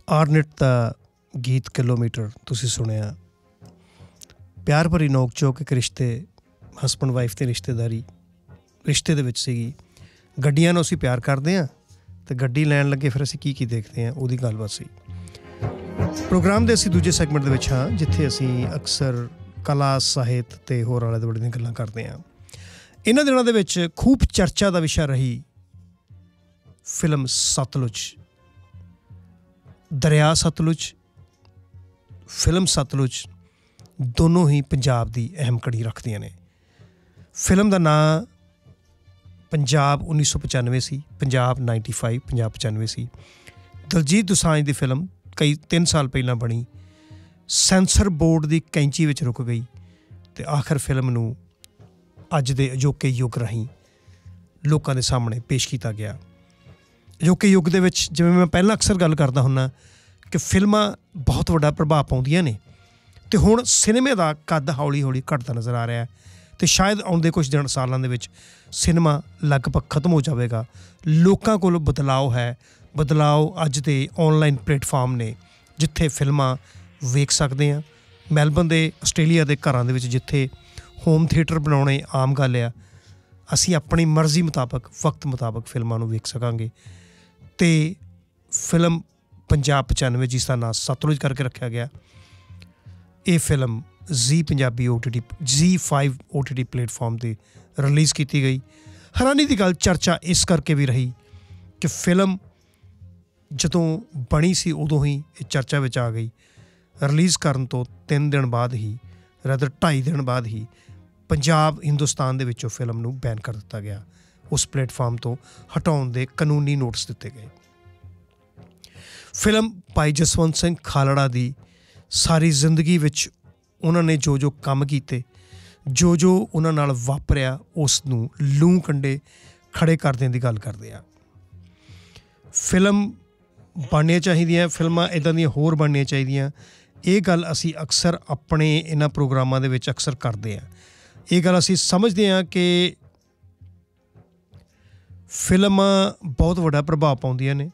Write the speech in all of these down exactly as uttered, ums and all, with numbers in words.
ਆਰਨਿਟ ਦਾ ਗੀਤ ਕਿਲੋਮੀਟਰ ਤੁਸੀਂ ਸੁਣਿਆ। ਪਿਆਰ ਭਰੀ ਨੋਕ ਝੋਕ ਇੱਕ ਰਿਸ਼ਤੇ, ਹਸਬੈਂਡ ਵਾਈਫ ਦੀ ਰਿਸ਼ਤੇਦਾਰੀ ਰਿਸ਼ਤੇ ਦੇ ਵਿੱਚ ਸੀਗੀ। ਗੱਡੀਆਂ ਨੂੰ ਅਸੀਂ ਪਿਆਰ ਕਰਦੇ ਹਾਂ ਅਤੇ ਗੱਡੀ ਲੈਣ ਲੱਗੇ ਫਿਰ ਅਸੀਂ ਕੀ ਕੀ ਦੇਖਦੇ ਹਾਂ, ਉਹਦੀ ਗੱਲਬਾਤ ਸੀ। ਪ੍ਰੋਗਰਾਮ ਦੇ ਅਸੀਂ ਦੂਜੇ ਸੈਗਮੈਂਟ ਦੇ ਵਿੱਚ ਹਾਂ, ਜਿੱਥੇ ਅਸੀਂ ਅਕਸਰ ਕਲਾ, ਸਾਹਿਤ ਅਤੇ ਹੋਰ ਆਲੇ ਦੁਆਲੇ ਦੀਆਂ ਗੱਲਾਂ ਕਰਦੇ ਹਾਂ। ਇਹਨਾਂ ਦਿਨਾਂ ਦੇ ਵਿੱਚ ਖੂਬ ਚਰਚਾ ਦਾ ਵਿਸ਼ਾ ਰਹੀ ਫਿਲਮ ਸਤਲੁਜ। ਦਰਿਆ ਸਤਲੁਜ, ਫਿਲਮ ਸਤਲੁਜ ਦੋਨੋਂ ਹੀ ਪੰਜਾਬ ਦੀ ਅਹਿਮ ਕੜੀ ਰੱਖਦੀਆਂ ਨੇ। ਫਿਲਮ ਦਾ ਨਾਂ ਪੰਜਾਬ ਉੱਨੀ ਸੌ ਪਚਾਨਵੇਂ ਸੀ, ਪੰਜਾਬ ਨਾਈਨਟੀ ਫਾਈਵ ਪੰਜਾਬ ਪਚਾਨਵੇਂ ਸੀ। ਦਲਜੀਤ ਦੋਸਾਂਝ ਦੀ ਫਿਲਮ ਕਈ ਤਿੰਨ ਸਾਲ ਪਹਿਲਾਂ ਬਣੀ, ਸੈਂਸਰ ਬੋਰਡ ਦੀ ਕੈਂਚੀ ਵਿੱਚ ਰੁਕ ਗਈ ਅਤੇ ਆਖਰ ਫਿਲਮ ਨੂੰ ਅੱਜ ਦੇ ਅਜੋਕੇ ਯੁੱਗ ਰਾਹੀਂ ਲੋਕਾਂ ਦੇ ਸਾਹਮਣੇ ਪੇਸ਼ ਕੀਤਾ ਗਿਆ। ਅਜੋਕੇ ਯੁੱਗ ਦੇ ਵਿੱਚ ਜਿਵੇਂ ਮੈਂ ਪਹਿਲਾਂ ਅਕਸਰ ਗੱਲ ਕਰਦਾ ਹੁੰਦਾ ਕਿ ਫਿਲਮਾਂ ਬਹੁਤ ਵੱਡਾ ਪ੍ਰਭਾਵ ਪਾਉਂਦੀਆਂ ਨੇ ਅਤੇ ਹੁਣ ਸਿਨੇਮੇ ਦਾ ਕੱਦ ਹੌਲੀ ਹੌਲੀ ਘੱਟਦਾ ਨਜ਼ਰ ਆ ਰਿਹਾ ਅਤੇ ਸ਼ਾਇਦ ਆਉਂਦੇ ਕੁਛ ਦਿਨ ਸਾਲਾਂ ਦੇ ਵਿੱਚ ਸਿਨੇਮਾ ਲਗਭਗ ਖਤਮ ਹੋ ਜਾਵੇਗਾ। ਲੋਕਾਂ ਕੋਲ ਬਦਲਾਓ ਹੈ। ਬਦਲਾਓ ਅੱਜ ਦੇ ਔਨਲਾਈਨ ਪਲੇਟਫਾਰਮ ਨੇ ਜਿੱਥੇ ਫਿਲਮਾਂ ਵੇਖ ਸਕਦੇ ਹਾਂ। ਮੈਲਬਨ ਦੇ ਆਸਟ੍ਰੇਲੀਆ ਦੇ ਘਰਾਂ ਦੇ ਵਿੱਚ ਜਿੱਥੇ ਹੋਮ ਥੀਏਟਰ ਬਣਾਉਣੇ ਆਮ ਗੱਲ ਆ, ਅਸੀਂ ਆਪਣੀ ਮਰਜ਼ੀ ਮੁਤਾਬਕ ਵਕਤ ਮੁਤਾਬਕ ਫਿਲਮਾਂ ਨੂੰ ਵੇਖ ਸਕਾਂਗੇ। ਅਤੇ ਫਿਲਮ ਪੰਜਾਬ ਪਚਾਨਵੇਂ ਜਿਸ ਦਾ ਨਾਂ ਸਤਲੁਜ ਕਰਕੇ ਰੱਖਿਆ ਗਿਆ, ਇਹ ਫਿਲਮ ਜ਼ੀ ਪੰਜਾਬੀ ਓ ਟੀ ਟੀ ਜ਼ੀ five O T T platform 'ਤੇ ਰਿਲੀਜ਼ ਕੀਤੀ ਗਈ। ਹੈਰਾਨੀ ਦੀ ਗੱਲ ਚਰਚਾ ਇਸ ਕਰਕੇ ਵੀ ਰਹੀ ਕਿ ਫਿਲਮ ਜਦੋਂ ਬਣੀ ਸੀ ਉਦੋਂ ਹੀ ਇਹ ਚਰਚਾ ਵਿੱਚ ਆ ਗਈ। ਰਿਲੀਜ਼ ਕਰਨ ਤੋਂ ਤਿੰਨ ਦਿਨ ਬਾਅਦ ਹੀ ਰਦਰ ਢਾਈ ਦਿਨ ਬਾਅਦ ਹੀ ਪੰਜਾਬ ਹਿੰਦੁਸਤਾਨ ਦੇ ਵਿੱਚੋਂ ਫਿਲਮ ਨੂੰ ਬੈਨ ਕਰ ਦਿੱਤਾ ਗਿਆ। ਉਸ ਪਲੇਟਫਾਰਮ ਤੋਂ ਹਟਾਉਣ ਦੇ ਕਾਨੂੰਨੀ ਨੋਟਿਸ ਦਿੱਤੇ ਗਏ। ਫਿਲਮ ਭਾਈ ਜਸਵੰਤ ਸਿੰਘ ਖਾਲੜਾ ਦੀ ਸਾਰੀ ਜ਼ਿੰਦਗੀ ਵਿੱਚ ਉਹਨਾਂ ਨੇ ਜੋ ਜੋ ਕੰਮ ਕੀਤੇ, ਜੋ ਜੋ ਉਹਨਾਂ ਨਾਲ ਵਾਪਰਿਆ, ਉਸ ਨੂੰ ਲੂੰ ਕੰਢੇ ਖੜ੍ਹੇ ਕਰ ਦੇਣ ਦੀ ਗੱਲ ਕਰਦੇ ਆ। ਫਿਲਮ ਬਣਨੀਆਂ ਚਾਹੀਦੀਆਂ, ਫਿਲਮਾਂ ਇੱਦਾਂ ਦੀਆਂ ਹੋਰ ਬਣਨੀਆਂ ਚਾਹੀਦੀਆਂ। ਇਹ ਗੱਲ ਅਸੀਂ ਅਕਸਰ ਆਪਣੇ ਇਹਨਾਂ ਪ੍ਰੋਗਰਾਮਾਂ ਦੇ ਵਿੱਚ ਅਕਸਰ ਕਰਦੇ ਹਾਂ। ਇਹ ਗੱਲ ਅਸੀਂ ਸਮਝਦੇ ਹਾਂ ਕਿ ਫਿਲਮਾਂ ਬਹੁਤ ਵੱਡਾ ਪ੍ਰਭਾਵ ਪਾਉਂਦੀਆਂ ਨੇ।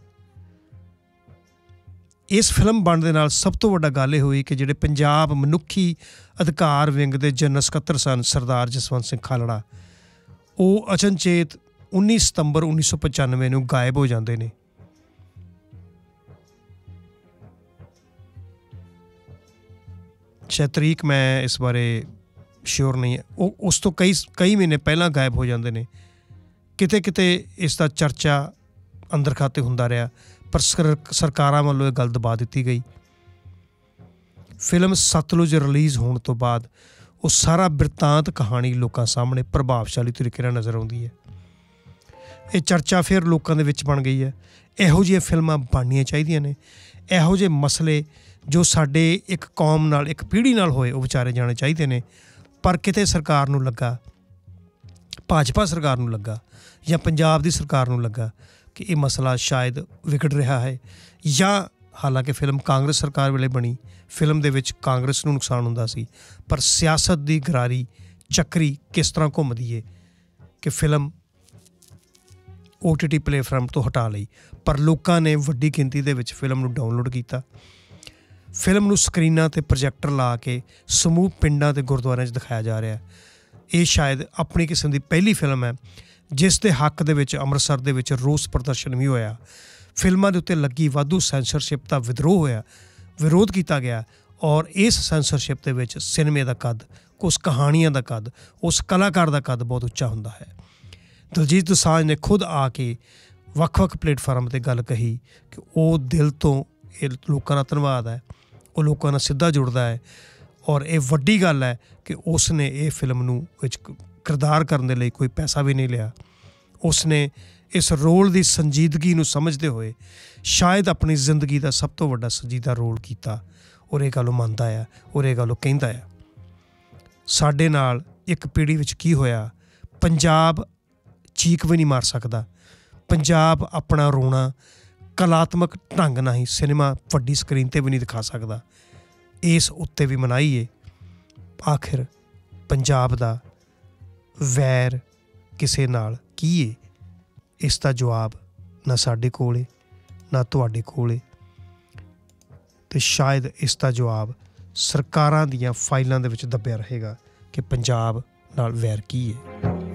ਇਸ ਫਿਲਮ ਬਣਨ ਦੇ ਨਾਲ ਸਭ ਤੋਂ ਵੱਡਾ ਗੱਲ ਇਹ ਹੋਈ ਕਿ ਜਿਹੜੇ ਪੰਜਾਬ ਮਨੁੱਖੀ ਅਧਿਕਾਰ ਵਿੰਗ ਦੇ ਜਨਰਲ ਸਕੱਤਰ ਸਨ ਸਰਦਾਰ ਜਸਵੰਤ ਸਿੰਘ ਖਾਲੜਾ, ਉਹ ਅਚਨਚੇਤ ਉੱਨੀ ਸਤੰਬਰ ਉੱਨੀ ਸੌ ਪਚਾਨਵੇਂ ਨੂੰ ਗਾਇਬ ਹੋ ਜਾਂਦੇ ਨੇ। ਸ਼ਾਇਦ ਤਰੀਕ ਮੈਂ ਇਸ ਬਾਰੇ ਸ਼ਿਓਰ ਨਹੀਂ ਹੈ। ਉਹ ਉਸ ਤੋਂ ਕਈ ਕਈ ਮਹੀਨੇ ਪਹਿਲਾਂ ਗਾਇਬ ਹੋ ਜਾਂਦੇ ਨੇ। ਕਿਤੇ ਕਿਤੇ ਇਸ ਦਾ ਚਰਚਾ ਅੰਦਰ ਖਾਤੇ ਹੁੰਦਾ ਰਿਹਾ, ਪਰ ਸਰ ਸਰਕਾਰਾਂ ਵੱਲੋਂ ਇਹ ਗੱਲ ਦਬਾ ਦਿੱਤੀ ਗਈ। ਫਿਲਮ ਸਤਲੁਜ ਰਿਲੀਜ਼ ਹੋਣ ਤੋਂ ਬਾਅਦ ਉਹ ਸਾਰਾ ਬਿਰਤਾਂਤ ਕਹਾਣੀ ਲੋਕਾਂ ਸਾਹਮਣੇ ਪ੍ਰਭਾਵਸ਼ਾਲੀ ਤਰੀਕੇ ਨਾਲ ਨਜ਼ਰ ਆਉਂਦੀ ਹੈ। ਇਹ ਚਰਚਾ ਫਿਰ ਲੋਕਾਂ ਦੇ ਵਿੱਚ ਬਣ ਗਈ ਹੈ। ਇਹੋ ਜਿਹੀਆਂ ਫਿਲਮਾਂ ਬਣਨੀਆਂ ਚਾਹੀਦੀਆਂ ਨੇ। ਇਹੋ ਜਿਹੇ ਮਸਲੇ ਜੋ ਸਾਡੇ ਇੱਕ ਕੌਮ ਨਾਲ, ਇੱਕ ਪੀੜ੍ਹੀ ਨਾਲ ਹੋਏ, ਉਹ ਵਿਚਾਰੇ ਜਾਣੇ ਚਾਹੀਦੇ ਨੇ। ਪਰ ਕਿਤੇ ਸਰਕਾਰ ਨੂੰ ਲੱਗਾ, ਭਾਜਪਾ ਸਰਕਾਰ ਨੂੰ ਲੱਗਾ ਜਾਂ ਪੰਜਾਬ ਦੀ ਸਰਕਾਰ ਨੂੰ ਲੱਗਾ ਕਿ ਇਹ ਮਸਲਾ ਸ਼ਾਇਦ ਵਿਗੜ ਰਿਹਾ ਹੈ, ਜਾਂ ਹਾਲਾਂਕਿ ਫਿਲਮ ਕਾਂਗਰਸ ਸਰਕਾਰ ਵੇਲੇ ਬਣੀ, ਫਿਲਮ ਦੇ ਵਿੱਚ ਕਾਂਗਰਸ ਨੂੰ ਨੁਕਸਾਨ ਹੁੰਦਾ ਸੀ, ਪਰ ਸਿਆਸਤ ਦੀ ਗਰਾਰੀ ਚੱਕਰੀ ਕਿਸ ਤਰ੍ਹਾਂ ਘੁੰਮਦੀ ਹੈ ਕਿ film O T T platform ਤੋਂ ਹਟਾ ਲਈ। ਪਰ ਲੋਕਾਂ ਨੇ ਵੱਡੀ ਗਿਣਤੀ ਦੇ ਵਿੱਚ ਫਿਲਮ ਨੂੰ ਡਾਊਨਲੋਡ ਕੀਤਾ। ਫਿਲਮ ਨੂੰ ਸਕਰੀਨਾਂ 'ਤੇ ਪ੍ਰੋਜੈਕਟਰ ਲਾ ਕੇ ਸਮੂਹ ਪਿੰਡਾਂ ਅਤੇ ਗੁਰਦੁਆਰਿਆਂ 'ਚ ਦਿਖਾਇਆ ਜਾ ਰਿਹਾ। ਇਹ ਸ਼ਾਇਦ ਆਪਣੀ ਕਿਸਮ ਦੀ ਪਹਿਲੀ ਫਿਲਮ ਹੈ ਜਿਸ ਦੇ ਹੱਕ ਦੇ ਵਿੱਚ ਅੰਮ੍ਰਿਤਸਰ ਦੇ ਵਿੱਚ ਰੋਸ ਪ੍ਰਦਰਸ਼ਨ ਵੀ ਹੋਇਆ। ਫਿਲਮਾਂ ਦੇ ਉੱਤੇ ਲੱਗੀ ਵਾਧੂ ਸੈਂਸਰਸ਼ਿਪ ਦਾ ਵਿਦਰੋਹ ਹੋਇਆ, ਵਿਰੋਧ ਕੀਤਾ ਗਿਆ। ਔਰ ਇਸ ਸੈਂਸਰਸ਼ਿਪ ਦੇ ਵਿੱਚ ਸਿਨੇਮੇ ਦਾ ਕੱਦ, ਉਸ ਕਹਾਣੀਆਂ ਦਾ ਕੱਦ, ਉਸ ਕਲਾਕਾਰ ਦਾ ਕੱਦ ਬਹੁਤ ਉੱਚਾ ਹੁੰਦਾ ਹੈ। ਦਲਜੀਤ ਦੋਸਾਂਝ ਨੇ ਖੁਦ ਆ ਕੇ ਵੱਖ ਵੱਖ ਪਲੇਟਫਾਰਮ 'ਤੇ ਗੱਲ ਕਹੀ ਕਿ ਉਹ ਦਿਲ ਤੋਂ ਇਹ ਲੋਕਾਂ ਦਾ ਧੰਨਵਾਦ ਹੈ, ਉਹ ਲੋਕਾਂ ਨਾਲ ਸਿੱਧਾ ਜੁੜਦਾ ਹੈ। ਔਰ ਇਹ ਵੱਡੀ ਗੱਲ ਹੈ ਕਿ ਉਸ ਨੇ ਇਹ ਫਿਲਮ ਨੂੰ ਵਿੱਚ ਕਿਰਦਾਰ ਕਰਨ ਦੇ ਲਈ ਕੋਈ ਪੈਸਾ ਵੀ ਨਹੀਂ ਲਿਆ। ਉਸ ਨੇ ਇਸ ਰੋਲ ਦੀ ਸੰਜੀਦਗੀ ਨੂੰ ਸਮਝਦੇ ਹੋਏ ਸ਼ਾਇਦ ਆਪਣੀ ਜ਼ਿੰਦਗੀ ਦਾ ਸਭ ਤੋਂ ਵੱਡਾ ਸੰਜੀਦਾ ਰੋਲ ਕੀਤਾ। ਔਰ ਇਹ ਗੱਲ ਉਹ ਮੰਨਦਾ ਆ, ਔਰ ਇਹ ਗੱਲ ਉਹ ਕਹਿੰਦਾ ਆ। ਸਾਡੇ ਨਾਲ ਇੱਕ ਪੀੜ੍ਹੀ ਵਿੱਚ ਕੀ ਹੋਇਆ, ਪੰਜਾਬ ਚੀਕ ਵੀ ਨਹੀਂ ਮਾਰ ਸਕਦਾ। ਪੰਜਾਬ ਆਪਣਾ ਰੋਣਾ ਕਲਾਤਮਕ ਢੰਗ ਨਾਲ ਹੀ ਸਿਨੇਮਾ ਵੱਡੀ ਸਕਰੀਨ 'ਤੇ ਵੀ ਨਹੀਂ ਦਿਖਾ ਸਕਦਾ। ਇਸ ਉੱਤੇ ਵੀ ਮਨਾਹੀ ਹੈ। ਆਖਿਰ ਪੰਜਾਬ ਦਾ ਵੈਰ ਕਿਸੇ ਨਾਲ ਕੀ ਹੈ, ਇਸ ਦਾ ਜਵਾਬ ਨਾ ਸਾਡੇ ਕੋਲ ਹੈ ਨਾ ਤੁਹਾਡੇ ਕੋਲ ਹੈ। ਤੇ ਸ਼ਾਇਦ ਇਸ ਦਾ ਜਵਾਬ ਸਰਕਾਰਾਂ ਦੀਆਂ ਫਾਈਲਾਂ ਦੇ ਵਿੱਚ ਦੱਬਿਆ ਰਹੇਗਾ ਕਿ ਪੰਜਾਬ ਨਾਲ ਵੈਰ ਕੀ ਹੈ।